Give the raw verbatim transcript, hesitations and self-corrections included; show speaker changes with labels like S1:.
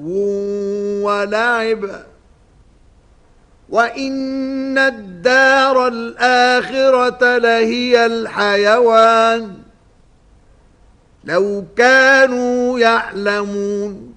S1: ولعب وإن الدار الآخرة لهي الحيوان لو كانوا يعلمون